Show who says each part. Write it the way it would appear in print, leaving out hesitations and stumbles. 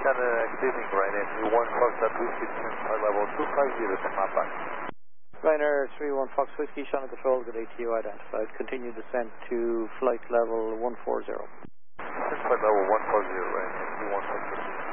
Speaker 1: Good evening, Ryanair 31 Fox at Whiskey, flight level 250 to Mapa.
Speaker 2: Ryanair 31 Fox Whiskey, Shannon Control, good ATU identified. Continue descent to flight level 140.
Speaker 1: Flight level 140, Ryanair 31 Fox Whiskey.